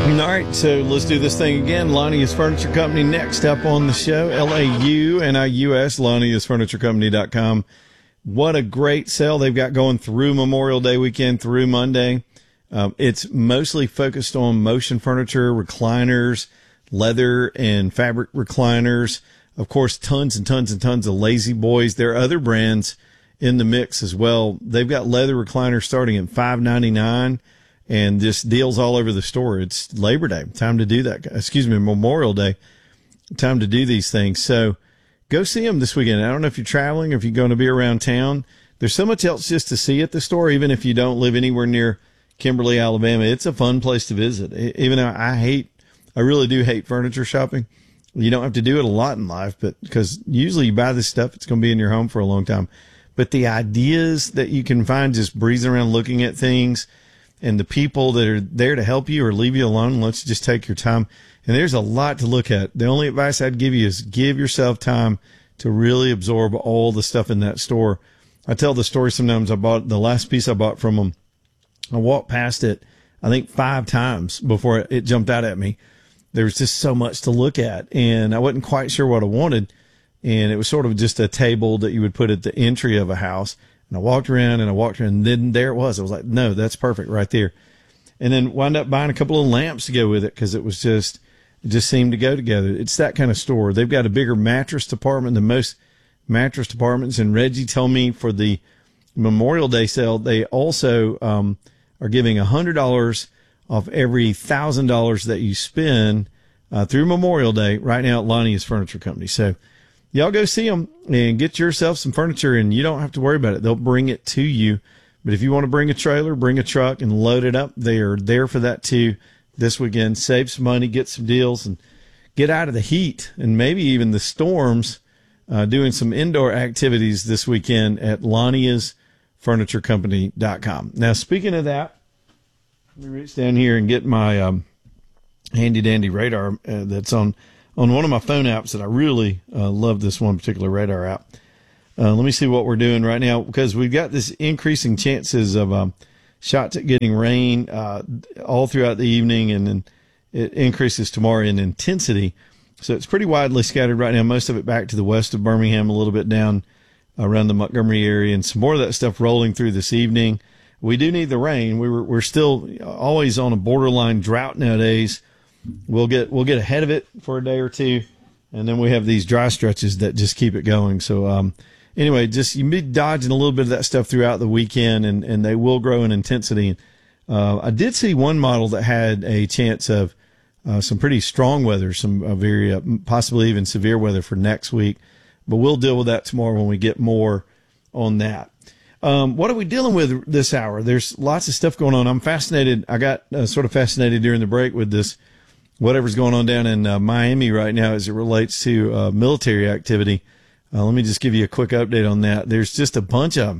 All right, so let's do this thing again. Lonnie's Furniture Company next up on the show. LAUNIUS, Lonnie'sFurnitureCompany.com. What a great sale they've got going through Memorial Day weekend through Monday. It's mostly focused on motion furniture, recliners, leather and fabric recliners. Of course, tons and tons and tons of Lazy Boys. There are other brands in the mix as well. They've got leather recliners starting at $5.99. And just deals all over the store. It's Labor Day, time to do that. Memorial Day, time to do these things. So go see them this weekend. I don't know if you're traveling or if you're going to be around town. There's so much else just to see at the store, even if you don't live anywhere near Kimberly, Alabama. It's a fun place to visit. Even though I really do hate furniture shopping. You don't have to do it a lot in life, but because usually you buy this stuff, it's going to be in your home for a long time. But the ideas that you can find just breezing around looking at things, and the people that are there to help you or leave you alone, let's just take your time. And there's a lot to look at. The only advice I'd give you is give yourself time to really absorb all the stuff in that store. I tell the story sometimes. The last piece I bought from them, I walked past it, I think 5 times before it jumped out at me. There was just so much to look at, and I wasn't quite sure what I wanted. And it was sort of just a table that you would put at the entry of a house. And I walked around, and then there it was. I was like, no, that's perfect right there. And then wound up buying a couple of lamps to go with it because it just seemed to go together. It's that kind of store. They've got a bigger mattress department than most mattress departments. And Reggie told me for the Memorial Day sale, they also are giving $100 off every $1,000 that you spend through Memorial Day right now at Lonnie's Furniture Company. So y'all go see them and get yourself some furniture, and you don't have to worry about it. They'll bring it to you. But if you want to bring a trailer, bring a truck, and load it up, they are there for that too this weekend. Save some money, get some deals, and get out of the heat and maybe even the storms, doing some indoor activities this weekend at Lonnie'sFurnitureCompany.com. Now, speaking of that, let me reach down here and get my handy-dandy radar that's on one of my phone apps that I really love, this one particular radar app. Let me see what we're doing right now, because we've got this increasing chances of shots at getting rain all throughout the evening, and then it increases tomorrow in intensity. So it's pretty widely scattered right now, most of it back to the west of Birmingham, a little bit down around the Montgomery area, and some more of that stuff rolling through this evening. We do need the rain. We're still always on a borderline drought nowadays. We'll get ahead of it for a day or two, and then we have these dry stretches that just keep it going. So anyway, just you be dodging a little bit of that stuff throughout the weekend, and they will grow in intensity. I did see one model that had a chance of some pretty strong weather, some very possibly even severe weather for next week, but we'll deal with that tomorrow when we get more on that. What are we dealing with this hour? There's lots of stuff going on. I'm fascinated. I got sort of fascinated during the break with this, whatever's going on down in Miami right now as it relates to military activity. Let me just give you a quick update on that. There's just a bunch of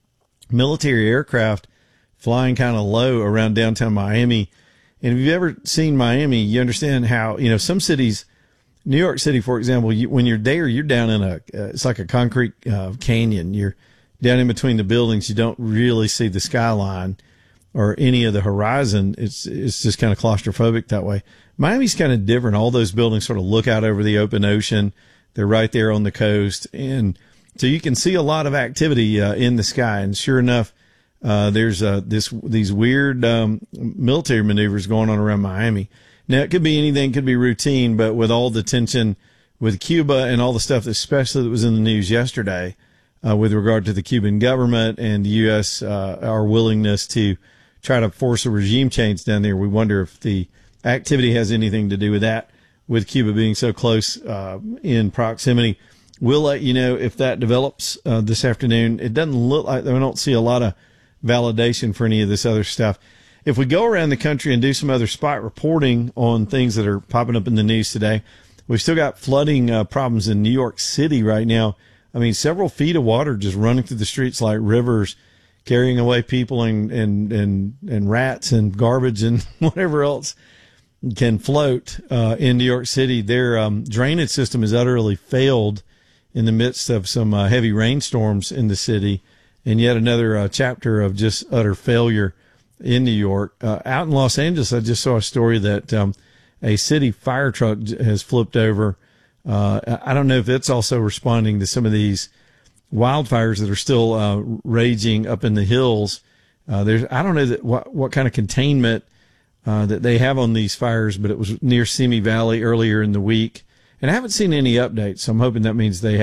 military aircraft flying kind of low around downtown Miami. And if you've ever seen Miami, you understand how, some cities, New York City, for example, when you're there, you're down in it's like a concrete canyon. You're down in between the buildings. You don't really see the skyline or any of the horizon. It's just kind of claustrophobic that way. Miami's kind of different. All those buildings sort of look out over the open ocean. They're right there on the coast. And so you can see a lot of activity in the sky. And sure enough, there's these weird military maneuvers going on around Miami. Now, it could be anything, could be routine, but with all the tension with Cuba and all the stuff, especially that was in the news yesterday, with regard to the Cuban government and the U.S., our willingness to try to force a regime change down there, we wonder if the activity has anything to do with that, with Cuba being so close in proximity. We'll let you know if that develops this afternoon. It doesn't look like, I don't see a lot of validation for any of this other stuff. If we go around the country and do some other spot reporting on things that are popping up in the news today, we've still got flooding problems in New York City right now. I mean, several feet of water just running through the streets like rivers, carrying away people and rats and garbage and whatever else can float in New York City. Their drainage system has utterly failed in the midst of some heavy rainstorms in the city, and yet another chapter of just utter failure in New York. Out in Los Angeles, I just saw a story that a city fire truck has flipped over. I don't know if it's also responding to some of these wildfires that are still raging up in the hills. I don't know what kind of containment that they have on these fires, but it was near Simi Valley earlier in the week. And I haven't seen any updates, so I'm hoping that means they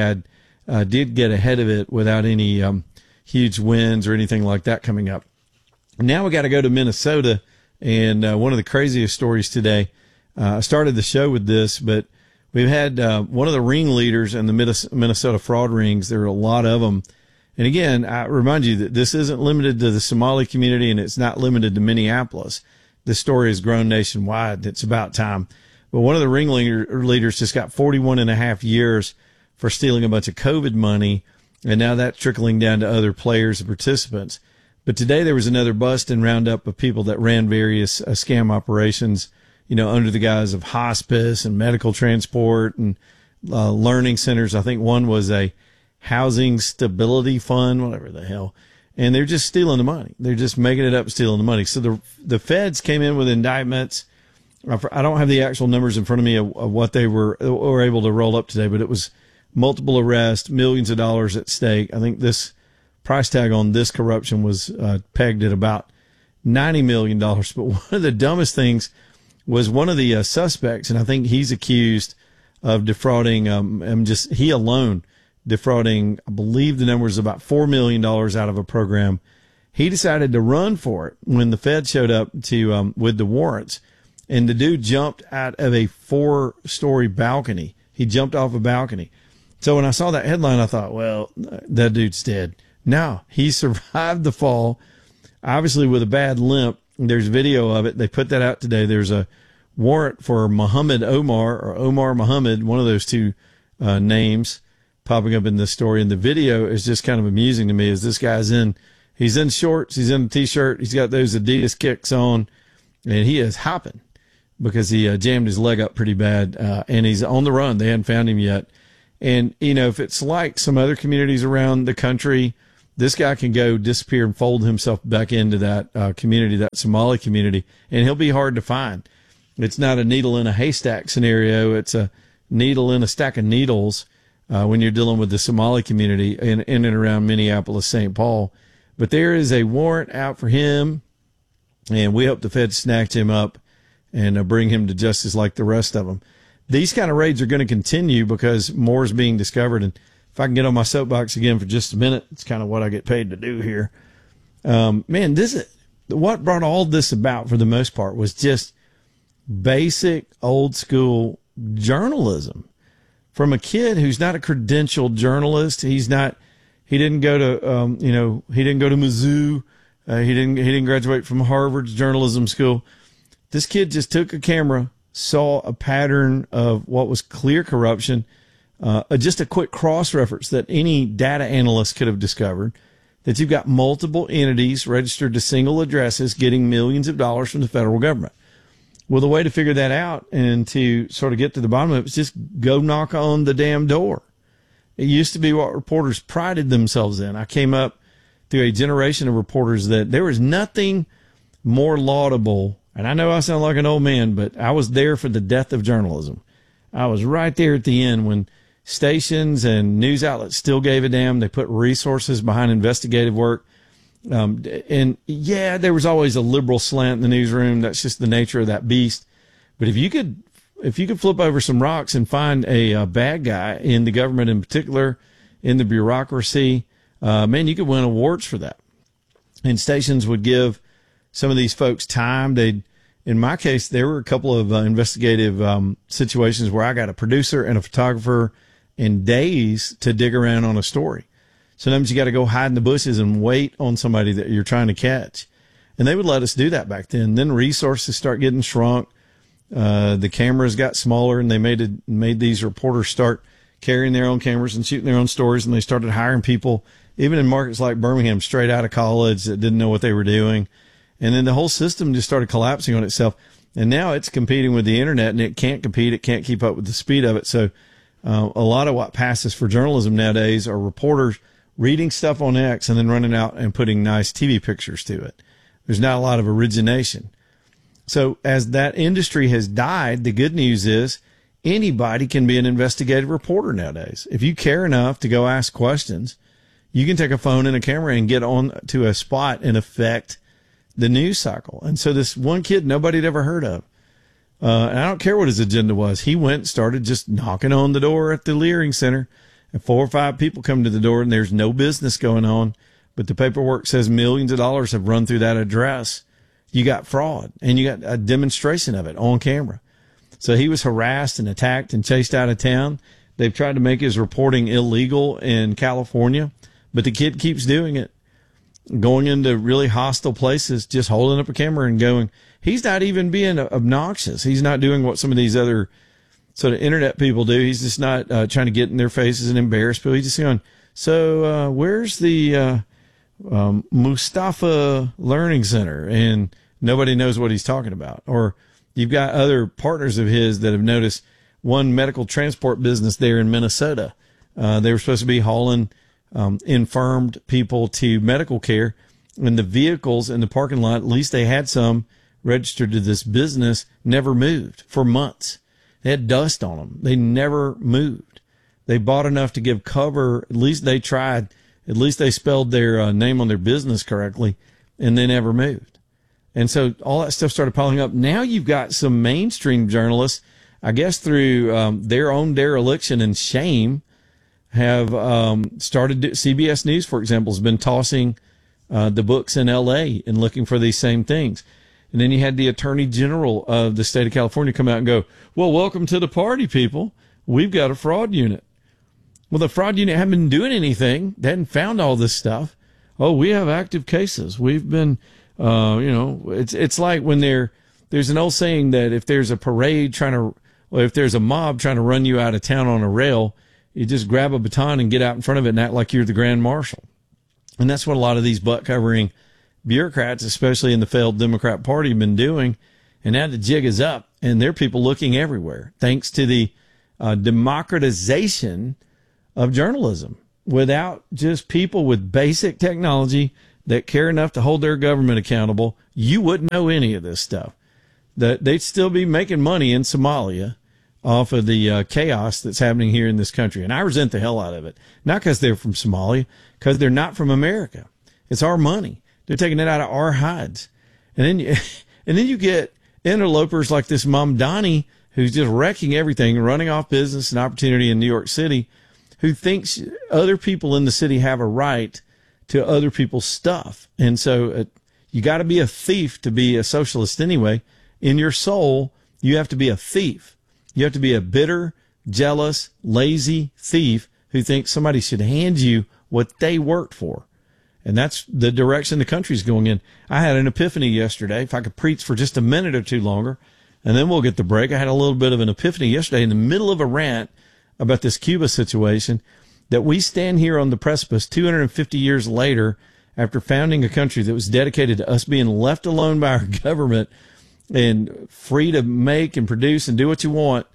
did get ahead of it without any huge winds or anything like that coming up. Now we got to go to Minnesota, and one of the craziest stories today. I started the show with this, but we've had one of the ringleaders in the Minnesota fraud rings. There are a lot of them. And again, I remind you that this isn't limited to the Somali community, and it's not limited to Minneapolis. This story has grown nationwide. It's about time. But one of the ringleaders just got 41 and a half years for stealing a bunch of COVID money, and now that's trickling down to other players and participants. But today there was another bust and roundup of people that ran various scam operations, under the guise of hospice and medical transport and learning centers. I think one was a housing stability fund, whatever the hell. And they're just stealing the money. They're just making it up, stealing the money. So the feds came in with indictments. I don't have the actual numbers in front of me of what they were able to roll up today, but it was multiple arrests, millions of dollars at stake. I think this price tag on this corruption was pegged at about $90 million. But one of the dumbest things was one of the suspects, and I think he's accused of defrauding, he alone defrauding, I believe the number was about $4 million out of a program. He decided to run for it when the Fed showed up with the warrants. And the dude jumped out of a 4-story balcony. He jumped off a balcony. So when I saw that headline, I thought, well, that dude's dead. No, he survived the fall, obviously with a bad limp. There's video of it. They put that out today. There's a warrant for Muhammad Omar or Omar Muhammad, one of those two names popping up in this story. And the video is just kind of amusing to me as this guy's he's in shorts, he's in a t-shirt, he's got those Adidas kicks on, and he is hopping because he jammed his leg up pretty bad, and he's on the run. They hadn't found him yet. And, if it's like some other communities around the country, this guy can go disappear and fold himself back into that community, that Somali community, and he'll be hard to find. It's not a needle in a haystack scenario. It's a needle in a stack of needles when you're dealing with the Somali community in and around Minneapolis, St. Paul. But there is a warrant out for him, and we hope the Fed snatch him up and bring him to justice like the rest of them. These kind of raids are going to continue because more is being discovered. And if I can get on my soapbox again for just a minute, it's kind of what I get paid to do here. What brought all this about for the most part was just basic old school journalism from a kid who's not a credentialed journalist. He didn't go to, he didn't go to Mizzou. He didn't graduate from Harvard's journalism school. This kid just took a camera, saw a pattern of what was clear corruption, just a quick cross-reference that any data analyst could have discovered, that you've got multiple entities registered to single addresses getting millions of dollars from the federal government. Well, the way to figure that out and to sort of get to the bottom of it is just go knock on the damn door. It used to be what reporters prided themselves in. I came up through a generation of reporters that there was nothing more laudable. And I know I sound like an old man, but I was there for the death of journalism. I was right there at the end when stations and news outlets still gave a damn. They put resources behind investigative work. And yeah, there was always a liberal slant in the newsroom. That's just the nature of that beast. But if you could flip over some rocks and find a bad guy in the government, in particular, in the bureaucracy, man, you could win awards for that. And stations would give some of these folks time. In my case, there were a couple of investigative situations where I got a producer and a photographer in days to dig around on a story. Sometimes you got to go hide in the bushes and wait on somebody that you're trying to catch. And they would let us do that back then. Then resources start getting shrunk. The cameras got smaller, and they made these reporters start carrying their own cameras and shooting their own stories. And they started hiring people, even in markets like Birmingham, straight out of college that didn't know what they were doing. And then the whole system just started collapsing on itself. And now it's competing with the internet, and it can't compete. It can't keep up with the speed of it. So a lot of what passes for journalism nowadays are reporters reading stuff on X and then running out and putting nice TV pictures to it. There's not a lot of origination. So as that industry has died, the good news is anybody can be an investigative reporter nowadays. If you care enough to go ask questions, you can take a phone and a camera and get on to a spot and affect the news cycle. And so this one kid nobody had ever heard of, and I don't care what his agenda was. He went and started just knocking on the door at the Leering Center, and 4 or 5 people come to the door, and there's no business going on, but the paperwork says millions of dollars have run through that address. You got fraud, and you got a demonstration of it on camera. So he was harassed and attacked and chased out of town. They've tried to make his reporting illegal in California, but the kid keeps doing it, going into really hostile places, just holding up a camera and going. He's not even being obnoxious. He's not doing what some of these other sort of internet people do. He's just not trying to get in their faces and embarrass people. He's just going, so where's the Mustafa Learning Center? And nobody knows what he's talking about. Or you've got other partners of his that have noticed one medical transport business there in Minnesota. They were supposed to be hauling infirmed people to medical care, and the vehicles in the parking lot, at least they had some registered to this business, never moved for months. They had dust on them. They never moved. They bought enough to give cover. At least they tried. At least they spelled their name on their business correctly, and they never moved. And so all that stuff started piling up. Now you've got some mainstream journalists, I guess through their own dereliction and shame, have started. CBS News, for example, has been tossing the books in L.A. and looking for these same things. And then you had the Attorney General of the state of California come out and go, well, welcome to the party, people. We've got a fraud unit. Well, the fraud unit hadn't been doing anything. They hadn't found all this stuff. Oh, we have active cases. We've been, it's like when there's an old saying that if there's a parade if there's a mob trying to run you out of town on a rail, you just grab a baton and get out in front of it and act like you're the grand marshal. And that's what a lot of these butt-covering bureaucrats, especially in the failed Democrat Party, have been doing. And now the jig is up, and there are people looking everywhere, thanks to the democratization of journalism. Without just people with basic technology that care enough to hold their government accountable, you wouldn't know any of this stuff. They'd still be making money in Somalia off of the chaos that's happening here in this country. And I resent the hell out of it. Not because they're from Somalia, because they're not from America. It's our money. They're taking it out of our hides. And then you get interlopers like this Mamdani, who's just wrecking everything, running off business and opportunity in New York City, who thinks other people in the city have a right to other people's stuff. And so you got to be a thief to be a socialist anyway. In your soul, you have to be a thief. You have to be a bitter, jealous, lazy thief who thinks somebody should hand you what they worked for. And that's the direction the country's going in. I had an epiphany yesterday. If I could preach for just a minute or two longer, and then we'll get the break. I had a little bit of an epiphany yesterday in the middle of a rant about this Cuba situation, that we stand here on the precipice 250 years later after founding a country that was dedicated to us being left alone by our government and free to make and produce and do what you want.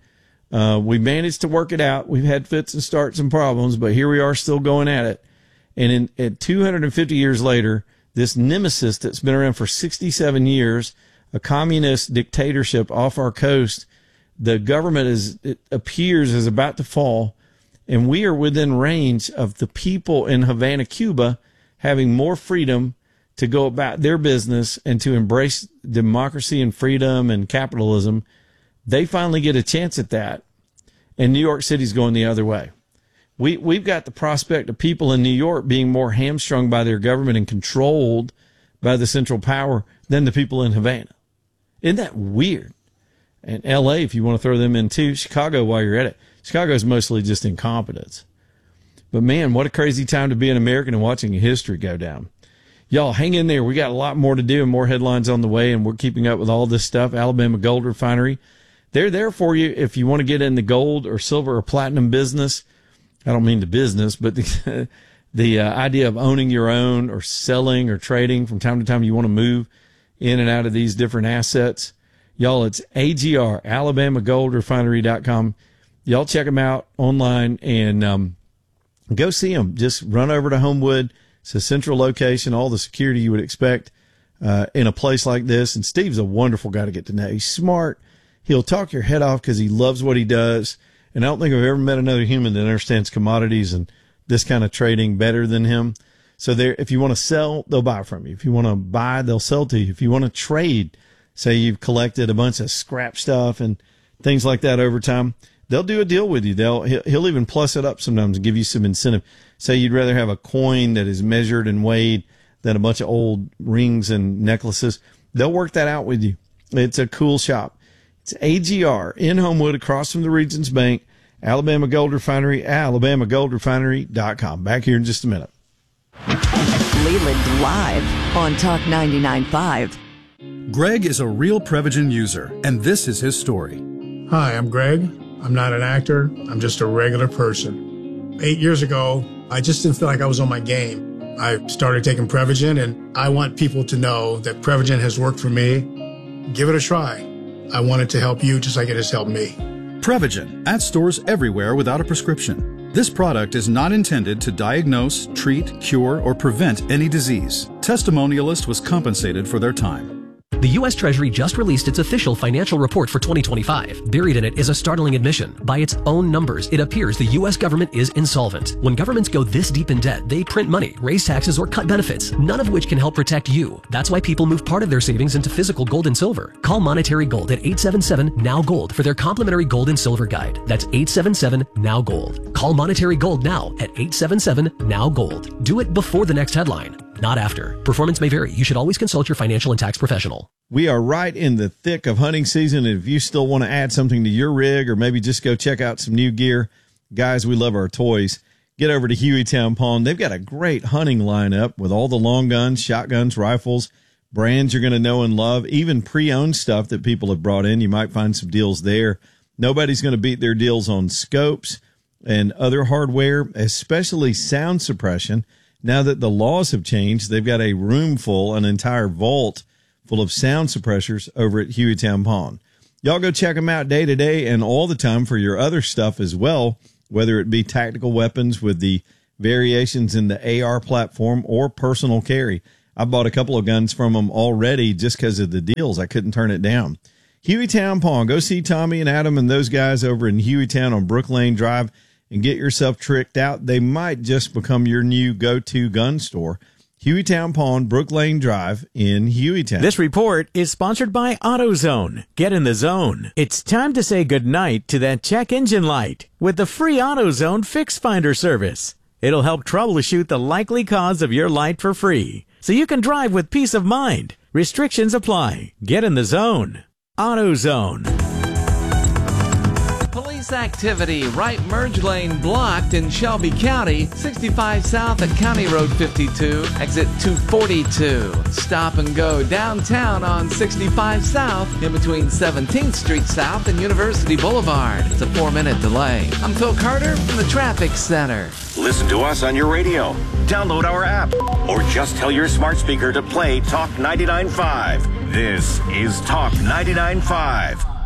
We managed to work it out. We've had fits and starts and problems, but here we are still going at it. And in 250 years later, this nemesis that's been around for 67 years, a communist dictatorship off our coast, the government it appears is about to fall, and we are within range of the people in Havana, Cuba, having more freedom to go about their business and to embrace democracy and freedom and capitalism. They finally get a chance at that, and New York City's going the other way. We've got the prospect of people in New York being more hamstrung by their government and controlled by the central power than the people in Havana. Isn't that weird? And L.A., if you want to throw them in too. Chicago, while you're at it. Chicago's mostly just incompetence. But man, what a crazy time to be an American and watching history go down. Y'all, hang in there. We got a lot more to do and more headlines on the way, and we're keeping up with all this stuff. Alabama Gold Refinery. They're there for you if you want to get in the gold or silver or platinum business. I don't mean the business, but the idea of owning your own or selling or trading from time to time. You want to move in and out of these different assets. Y'all, it's AGR, AlabamaGoldRefinery.com. Y'all check them out online and go see them. Just run over to Homewood. It's a central location, all the security you would expect in a place like this. And Steve's a wonderful guy to get to know. He's smart. He'll talk your head off because he loves what he does. And I don't think I've ever met another human that understands commodities and this kind of trading better than him. So if you want to sell, they'll buy from you. If you want to buy, they'll sell to you. If you want to trade, say you've collected a bunch of scrap stuff and things like that over time, they'll do a deal with you. He'll even plus it up sometimes and give you some incentive. Say you'd rather have a coin that is measured and weighed than a bunch of old rings and necklaces. They'll work that out with you. It's a cool shop. It's AGR in Homewood across from the Regions Bank, Alabama Gold Refinery, alabamagoldrefinery.com. Back here in just a minute. Leland Live on Talk 99.5. Greg is a real Prevagen user, and this is his story. Hi, I'm Greg. I'm not an actor. I'm just a regular person. 8 years ago, I just didn't feel like I was on my game. I started taking Prevagen, and I want people to know that Prevagen has worked for me. Give it a try. I want it to help you just like it has helped me. Prevagen, at stores everywhere without a prescription. This product is not intended to diagnose, treat, cure, or prevent any disease. Testimonialist was compensated for their time. The U.S. Treasury just released its official financial report for 2025. Buried in it is a startling admission. By its own numbers, it appears the U.S. government is insolvent. When governments go this deep in debt, they print money, raise taxes, or cut benefits, none of which can help protect you. That's why people move part of their savings into physical gold and silver. Call Monetary Gold at 877-NOW-GOLD for their complimentary gold and silver guide. That's 877-NOW-GOLD. Call Monetary Gold now at 877-NOW-GOLD. Do it before the next headline, not after. Performance may vary. You should always consult your financial and tax professional. We are right in the thick of hunting season. And if you still want to add something to your rig or maybe just go check out some new gear, guys, we love our toys. Get over to Hueytown Pawn. They've got a great hunting lineup with all the long guns, shotguns, rifles, brands you're going to know and love, even pre-owned stuff that people have brought in. You might find some deals there. Nobody's going to beat their deals on scopes and other hardware, especially sound suppression. Now that the laws have changed, they've got a room full, an entire vault full of sound suppressors over at Hueytown Pawn. Y'all go check them out day to day and all the time for your other stuff as well, whether it be tactical weapons with the variations in the AR platform or personal carry. I bought a couple of guns from them already just because of the deals. I couldn't turn it down. Hueytown Pawn. Go see Tommy and Adam and those guys over in Hueytown on Brook Lane Drive and get yourself tricked out. They might just become your new go-to gun store. Hueytown Pawn, Brook Lane Drive in Hueytown. This report is sponsored by AutoZone. Get in the zone. It's time to say goodnight to that check engine light with the free AutoZone Fix Finder service. It'll help troubleshoot the likely cause of your light for free, so you can drive with peace of mind. Restrictions apply. Get in the zone. AutoZone. Police activity, right merge lane blocked in Shelby County, 65 south at County Road 52, exit 242. Stop and go downtown on 65 south in between 17th Street South and University Boulevard. It's a 4-minute delay. I'm Phil Carter from the Traffic Center. Listen to us on your radio, download our app, or just tell your smart speaker to play Talk 99.5. This is Talk 99.5.